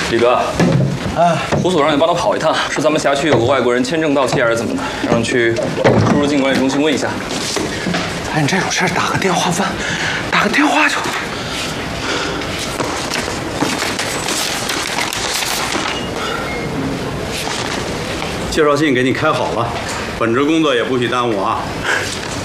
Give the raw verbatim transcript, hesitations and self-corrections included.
李哥， 啊， 胡总让你帮他跑一趟，说咱们辖区有个外国人签证到期还是怎么的，让你去出入境管理中心问一下。 哎，你这种事儿打个电话问，打个电话就。 介绍信给你开好了，本职工作也不许耽误啊。